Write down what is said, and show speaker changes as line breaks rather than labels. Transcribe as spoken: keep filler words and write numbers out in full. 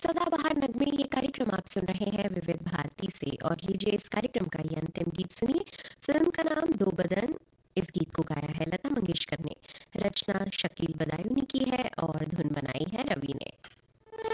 सदाबहार नगमे ये कार्यक्रम आप सुन रहे हैं विविध भारती से और लीजिए इस कार्यक्रम का ये अंतिम गीत सुनिए। फिल्म का नाम दो बदन। इस गीत को गाया है लता मंगेशकर ने, रचना शकील बदन